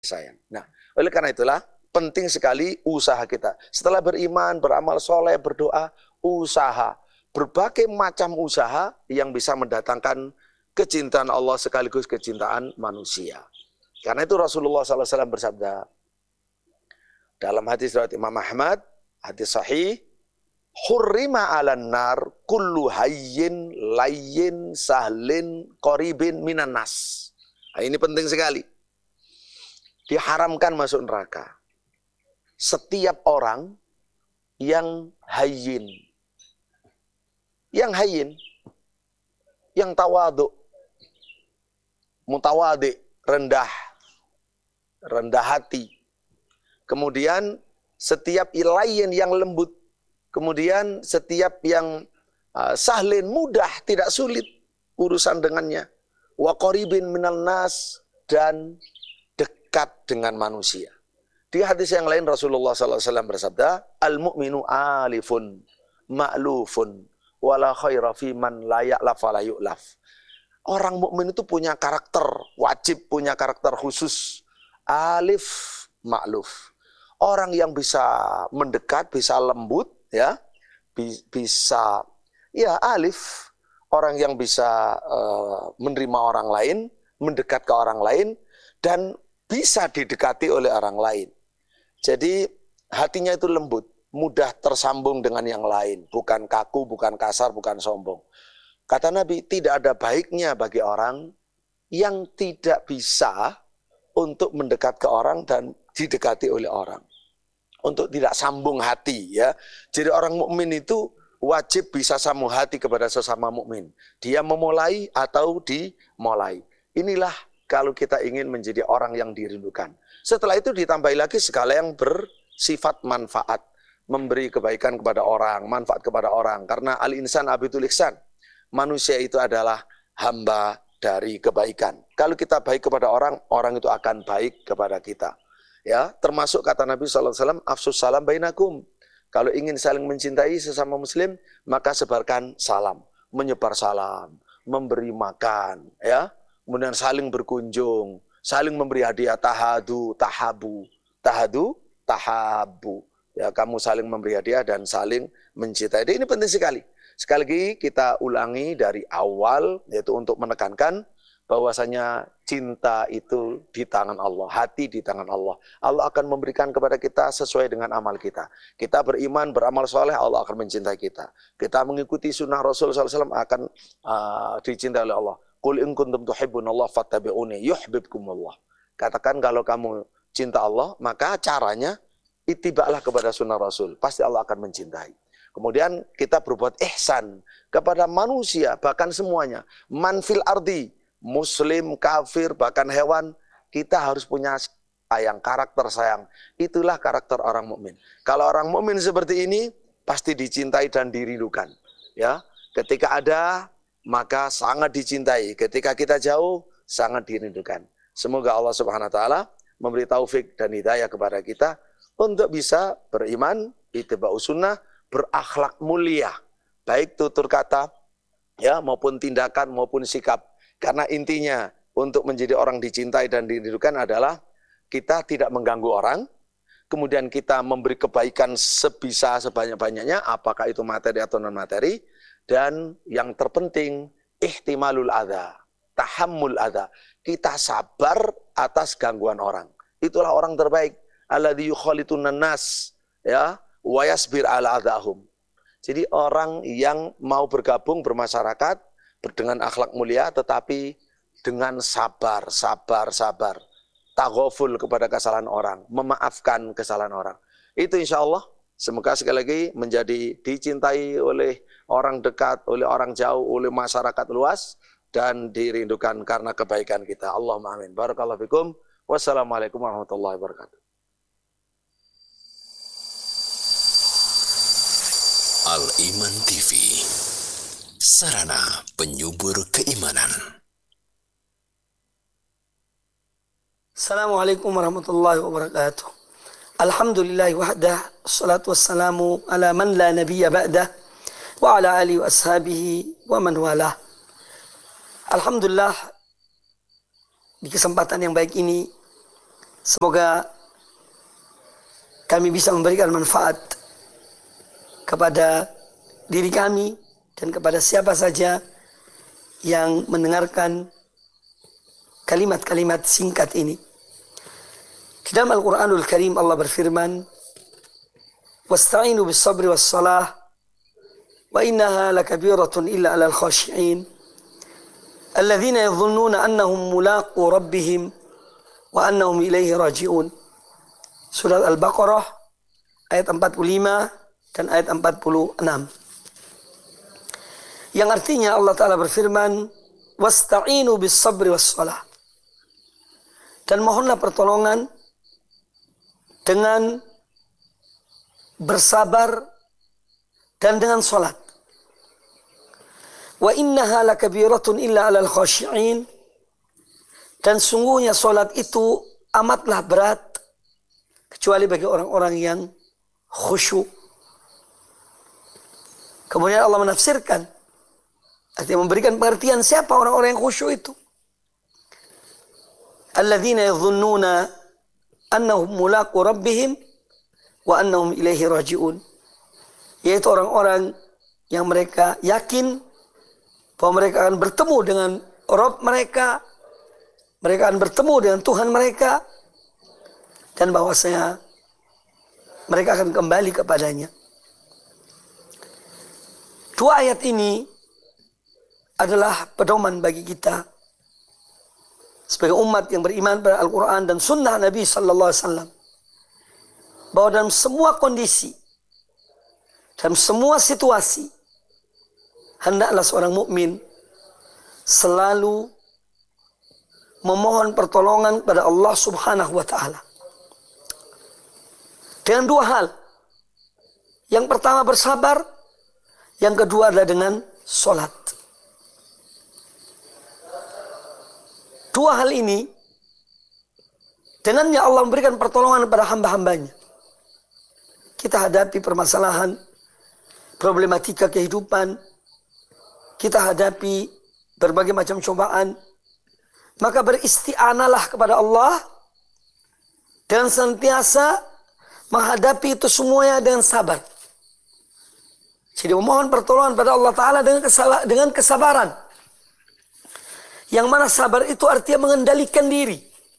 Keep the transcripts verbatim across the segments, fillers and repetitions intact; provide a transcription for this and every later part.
sayang. Nah, oleh karena itulah penting sekali usaha kita. Setelah beriman, beramal soleh, berdoa, usaha. Berbagai macam usaha yang bisa mendatangkan kecintaan Allah sekaligus kecintaan manusia. Karena itu Rasulullah shallallahu alaihi wasallam bersabda dalam hadis riwayat Imam Ahmad, hadis sahih, hurrima 'alan nar kullu hayyin layyin sahlin qaribin minan nas. Nah, ini penting sekali. Diharamkan masuk neraka setiap orang yang hayyin, yang hayyin, yang tawadhu, mutawadhi, rendah, rendah hati. Kemudian setiap layyin yang lembut. Kemudian setiap yang uh, sahlin, mudah, tidak sulit urusan dengannya. Wa qaribin minal nas, dan dekat dengan manusia. Di hadis yang lain Rasulullah shallallahu alaihi wasallam bersabda, al-mu'minu alifun ma'lufun wala khaira fi man la ya'laf wa la yu'laf. Orang mukmin itu punya karakter, wajib punya karakter khusus. Alif ma'luf. Orang yang bisa mendekat, bisa lembut, ya, bisa, ya, alif. Orang yang bisa uh, menerima orang lain, mendekat ke orang lain, dan bisa didekati oleh orang lain. Jadi hatinya itu lembut, mudah tersambung dengan yang lain, bukan kaku, bukan kasar, bukan sombong. Kata Nabi, tidak ada baiknya bagi orang yang tidak bisa untuk mendekat ke orang dan didekati oleh orang. Untuk tidak sambung hati, ya. Jadi orang mukmin itu wajib bisa sambung hati kepada sesama mukmin. Dia memulai atau dimulai. Inilah kalau kita ingin menjadi orang yang dirindukan. Setelah itu ditambahi lagi segala yang bersifat manfaat. Memberi kebaikan kepada orang, manfaat kepada orang. Karena al-insan abidul ihsan. Manusia itu adalah hamba dari kebaikan. Kalau kita baik kepada orang, orang itu akan baik kepada kita. Ya, termasuk kata Nabi shallallahu alaihi wasallam, afsus salam bainakum. Kalau ingin saling mencintai sesama muslim, maka sebarkan salam. Menyebar salam, memberi makan, ya. Kemudian saling berkunjung, saling memberi hadiah, tahadu, tahabu, tahadu, tahabu. Ya, kamu saling memberi hadiah dan saling mencintai. Ini penting sekali. Sekali lagi kita ulangi dari awal, yaitu untuk menekankan bahwasanya cinta itu di tangan Allah, hati di tangan Allah. Allah akan memberikan kepada kita sesuai dengan amal kita. Kita beriman, beramal soleh, Allah akan mencintai kita. Kita mengikuti sunnah Rasul shallallahu alaihi wasallam akan uh, dicintai oleh Allah. Qul in kuntum tuhibbunallah fattabi'uni yuhibbukumullah. Katakan kalau kamu cinta Allah, maka caranya itiba'lah kepada sunnah Rasul. Pasti Allah akan mencintai. Kemudian kita berbuat ihsan kepada manusia, bahkan semuanya. Man fil ardi, muslim, kafir, bahkan hewan, kita harus punya sayang, karakter sayang. Itulah karakter orang mukmin. Kalau orang mukmin seperti ini, pasti dicintai dan dirindukan. Ya, ketika ada, maka sangat dicintai. Ketika kita jauh, sangat dirindukan. Semoga Allah Subhanahu Wa Taala memberi taufik dan hidayah kepada kita untuk bisa beriman, ittiba'us sunnah, berakhlak mulia, baik tutur kata, ya, maupun tindakan maupun sikap. Karena intinya untuk menjadi orang dicintai dan dirindukan adalah kita tidak mengganggu orang, kemudian kita memberi kebaikan sebisa sebanyak-banyaknya, apakah itu materi atau non materi, dan yang terpenting ihtimalul adza, tahammul adza. Kita sabar atas gangguan orang. Itulah orang terbaik. Alladzi yukhalitun nas, ya. Wa yasbir ala adzahum. Jadi orang yang mau bergabung bermasyarakat dengan akhlak mulia tetapi dengan sabar, sabar, sabar. Taghaful kepada kesalahan orang, memaafkan kesalahan orang. Itu insya Allah semoga sekali lagi menjadi dicintai oleh orang dekat, oleh orang jauh, oleh masyarakat luas dan dirindukan karena kebaikan kita. Allahumma amin. Barakallahu fikum. Wassalamualaikum warahmatullahi wabarakatuh. Al-Iman T V, sarana penyubur keimanan. Assalamualaikum warahmatullahi wabarakatuh. Alhamdulillahi wahdah, salatu wassalamu ala man la nabiyya ba'dah, wa ala alihi wa ashabihi wa man walah. Alhamdulillah, di kesempatan yang baik ini Semoga kami bisa memberikan manfaat kepada diri kami dan kepada siapa saja yang mendengarkan kalimat-kalimat singkat ini. Di dalam Al-Quranul Karim Allah berfirman, "Wasta'inu bis-sabri was-salah, wa innaha lakabiratun illa 'alal khashi'in, alladzina yadhunnuna annahum mulaqu rabbihim wa annahum ilaihi raji'un." Surat Al-Baqarah ayat empat puluh lima dan ayat empat puluh enam. Yang artinya Allah Ta'ala berfirman, "Wasta'inu bis-sabri was-salah." Dan mohonlah pertolongan dengan bersabar dan dengan salat. Wa innaha lakabiratun illa 'alal khashi'in. Dan sungguhnya salat itu amatlah berat kecuali bagi orang-orang yang khusyuk. Kemudian Allah menafsirkan, artinya memberikan pengertian siapa orang-orang yang khusyuk itu. Alladzina yadhunnuna annahum mulaqu rabbihim wa annahum ilaihi raji'un. Yaitu orang-orang yang mereka yakin bahwa mereka akan bertemu dengan Rabb mereka, mereka akan bertemu dengan Tuhan mereka, dan bahwasanya mereka akan kembali kepadanya. Dua ayat ini adalah pedoman bagi kita sebagai umat yang beriman pada Al-Quran dan Sunnah Nabi Sallallahu Alaihi Wasallam, bahwa dalam semua kondisi, dalam semua situasi, hendaklah seorang mukmin selalu memohon pertolongan pada Allah Subhanahu Wa Taala dengan dua hal. Yang pertama bersabar, yang kedua adalah dengan sholat. Dua hal ini dengannya Allah memberikan pertolongan kepada hamba-hambanya. Kita hadapi permasalahan, problematika kehidupan, kita hadapi berbagai macam cobaan, maka beristi'analah kepada Allah dan senantiasa menghadapi itu semuanya dengan sabar. Jadi memohon pertolongan pada Allah Ta'ala dengan kesabaran. Yang mana sabar itu artinya mengendalikan diri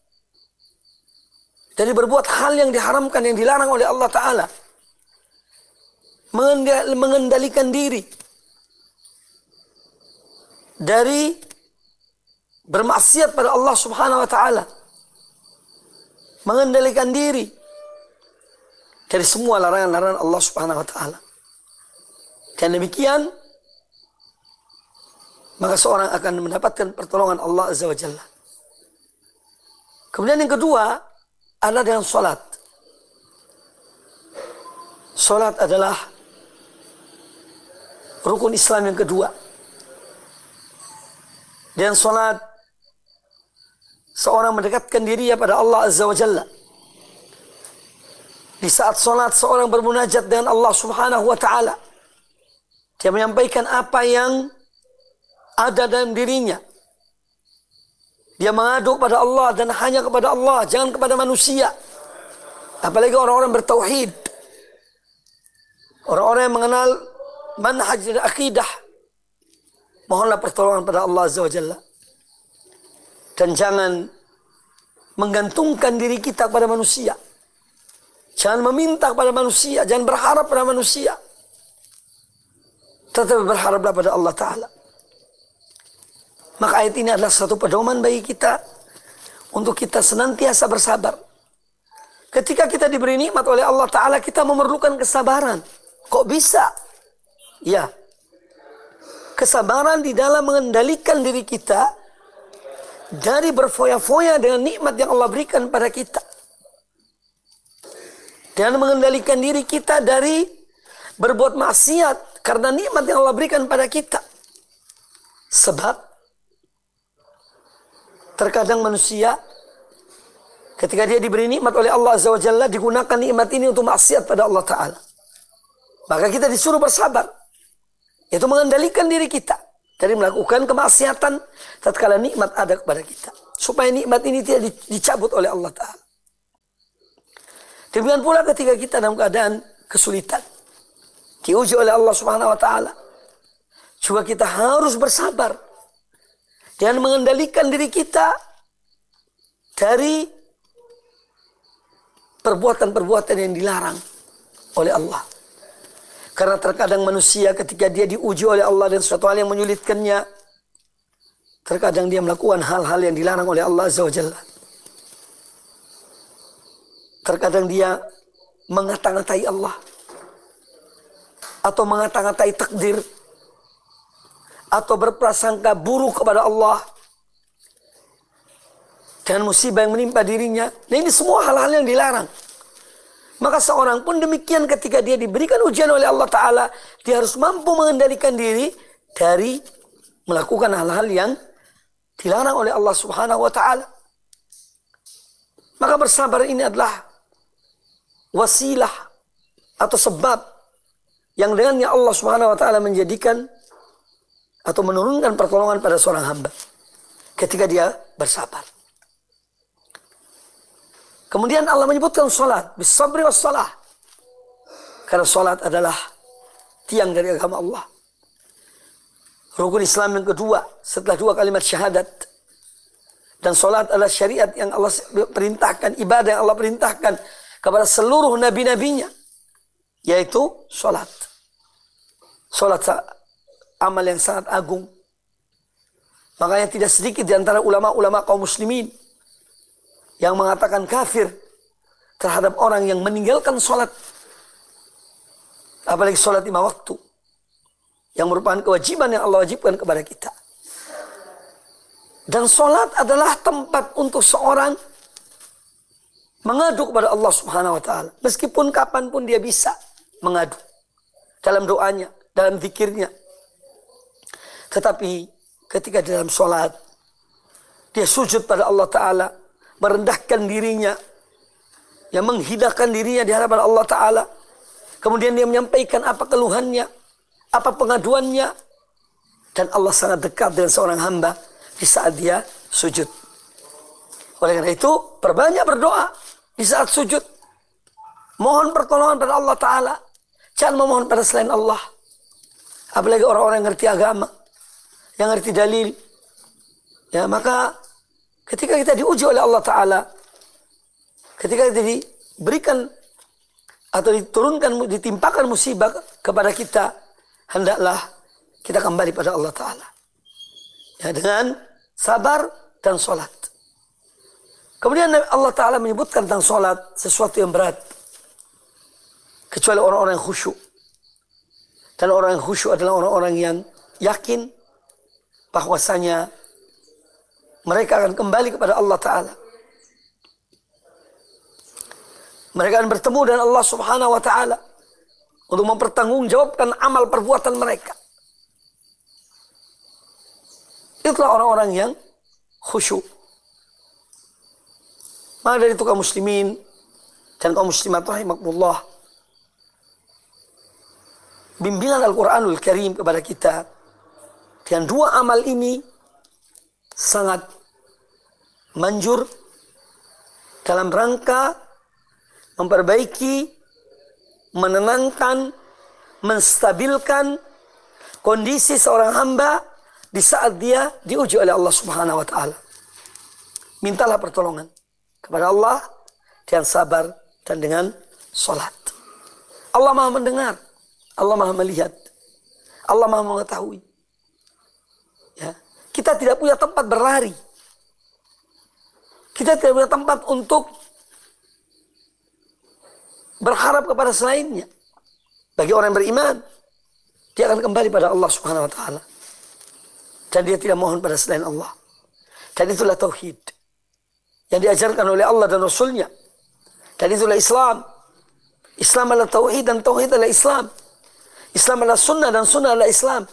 dari berbuat hal yang diharamkan, yang dilarang oleh Allah Ta'ala. Mengendalikan diri dari bermaksiat pada Allah Subhanahu Wa Ta'ala. Mengendalikan diri dari semua larangan-larangan Allah Subhanahu Wa Ta'ala. Dan demikian, maka seorang akan mendapatkan pertolongan Allah Azza wa Jalla. Kemudian yang kedua adalah dengan salat. Salat adalah rukun Islam yang kedua. Dan salat, seorang mendekatkan dirinya pada Allah Azza wa Jalla. Di saat salat seorang bermunajat dengan Allah Subhanahu wa Ta'ala. Dia menyampaikan apa yang ada dalam dirinya. Dia mengadu kepada Allah dan hanya kepada Allah, jangan kepada manusia. Apalagi orang-orang bertauhid, orang-orang yang mengenal manhaj dan akidah. Mohonlah pertolongan pada Allah Azza wa Jalla. Dan jangan menggantungkan diri kita kepada manusia. Jangan meminta kepada manusia, jangan berharap pada manusia. Tetapi berharaplah pada Allah Ta'ala. Maka ayat ini adalah satu pedoman bagi kita untuk kita senantiasa bersabar. Ketika kita diberi nikmat oleh Allah Ta'ala, kita memerlukan kesabaran. Kok bisa? Ya, kesabaran di dalam mengendalikan diri kita dari berfoya-foya dengan nikmat yang Allah berikan pada kita. Dan mengendalikan diri kita dari berbuat maksiat karena nikmat yang Allah berikan pada kita. Sebab terkadang manusia ketika dia diberi nikmat oleh Allah Azza wa Jalla, digunakan nikmat ini untuk maksiat pada Allah Ta'ala. Maka kita disuruh bersabar, yaitu mengendalikan diri kita dari melakukan kemaksiatan tatkala nikmat ada kepada kita, supaya nikmat ini tidak dicabut oleh Allah Ta'ala. Demikian pula ketika kita dalam keadaan kesulitan, diuji oleh Allah Subhanahu wa taala, juga kita harus bersabar dan mengendalikan diri kita dari perbuatan-perbuatan yang dilarang oleh Allah. Karena terkadang manusia ketika dia diuji oleh Allah dan suatu hal yang menyulitkannya, terkadang dia melakukan hal-hal yang dilarang oleh Allah Azza wa Jalla. Terkadang dia mengata-ngatai Allah, atau mengata-ngatai takdir, atau berprasangka buruk kepada Allah dengan musibah yang menimpa dirinya. Nah, ini semua hal-hal yang dilarang. Maka seorang pun demikian ketika dia diberikan ujian oleh Allah Ta'ala, dia harus mampu mengendalikan diri dari melakukan hal-hal yang dilarang oleh Allah Subhanahu wa Ta'ala. Maka bersabar ini adalah wasilah atau sebab yang dengannya Allah Subhanahu wa Ta'ala menjadikan atau menurunkan pertolongan pada seorang hamba ketika dia bersabar. Kemudian Allah menyebutkan salat, bisabri wassalah. Karena salat adalah tiang dari agama Allah. Rukun Islam yang kedua setelah dua kalimat syahadat. Dan salat adalah syariat yang Allah perintahkan, ibadah yang Allah perintahkan kepada seluruh nabi-nabinya, yaitu salat. Salat amal yang sangat agung. Makanya tidak sedikit di antara ulama-ulama kaum muslimin yang mengatakan kafir terhadap orang yang meninggalkan sholat. Apalagi sholat lima waktu, yang merupakan kewajiban yang Allah wajibkan kepada kita. Dan sholat adalah tempat untuk seorang mengadu kepada Allah Subhanahu wa Ta'ala. Meskipun kapanpun dia bisa mengadu. Dalam doanya, dalam zikirnya. Tetapi ketika dalam sholat, dia sujud pada Allah Ta'ala, merendahkan dirinya, yang menghidangkan dirinya di hadapan Allah Ta'ala. Kemudian dia menyampaikan apa keluhannya, apa pengaduannya. Dan Allah sangat dekat dengan seorang hamba di saat dia sujud. Oleh karena itu, perbanyak berdoa di saat sujud. Mohon pertolongan pada Allah Ta'ala. Jangan memohon pada selain Allah. Apalagi orang-orang yang ngerti agama, yang ngerti dalil. Ya, maka ketika kita diuji oleh Allah Ta'ala, ketika kita diberikan atau diturunkan, ditimpakan musibah kepada kita, hendaklah kita kembali pada Allah Ta'ala. Ya, dengan sabar dan sholat. Kemudian Allah Ta'ala menyebutkan tentang sholat sesuatu yang berat. Kecuali orang-orang yang khusyuk. Dan orang yang khusyuk adalah orang-orang yang yakin bahwasanya mereka akan kembali kepada Allah Ta'ala. Mereka akan bertemu dengan Allah Subhanahu wa Ta'ala untuk mempertanggungjawabkan amal perbuatan mereka. Itulah orang-orang yang khusyuk. Maka dari itu kaum muslimin dan kaum muslimat rahimakumullah, bimbingan Al-Quranul Karim kepada kita dengan dua amal ini sangat manjur dalam rangka memperbaiki, menenangkan, menstabilkan kondisi seorang hamba di saat dia diuji oleh Allah Subhanahu wa Ta'ala. Mintalah pertolongan kepada Allah dengan sabar dan dengan sholat. Allah Maha mendengar, Allah Maha melihat, Allah Maha mengetahui. Ya. Kita tidak punya tempat berlari. Kita tidak punya tempat untuk berharap kepada selainnya. Bagi orang yang beriman, dia akan kembali pada Allah Subhanahu wa Ta'ala. Dan dia tidak mohon pada selain Allah. Dan itulah tauhid yang diajarkan oleh Allah dan Rasulnya. Dan itulah Islam. Islam adalah tauhid dan tauhid adalah Islam. Islam adalah sunnah dan sunnah adalah Islam.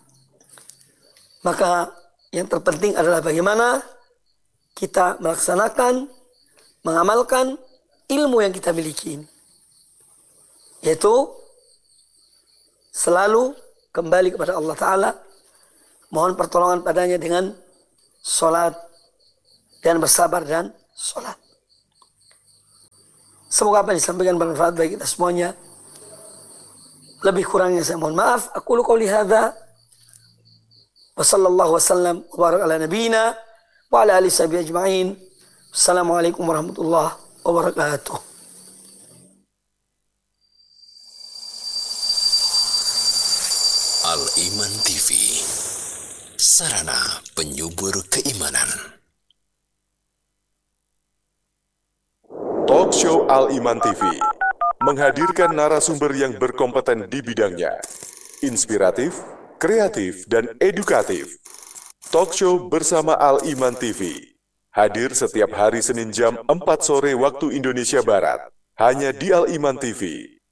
Maka yang terpenting adalah bagaimana kita melaksanakan, mengamalkan ilmu yang kita miliki ini. Yaitu selalu kembali kepada Allah Ta'ala, mohon pertolongan padanya dengan sholat dan bersabar dan sholat. Semoga apa yang disampaikan bermanfaat bagi kita semuanya. Lebih kurangnya saya mohon maaf. Aku lu qouli hadza wa sallallahu wasallam wa baraka ala nabiyyina wa ala alihi sahbihi ajma'in. Assalamualaikum warahmatullahi wabarakatuh. Al-Iman T V, sarana penyubur keimanan. Talk Show Al-Iman T V menghadirkan narasumber yang berkompeten di bidangnya, inspiratif, kreatif, dan edukatif. Talk Show bersama Al-Iman T V hadir setiap hari Senin jam empat sore waktu Indonesia Barat, hanya di Al-Iman T V.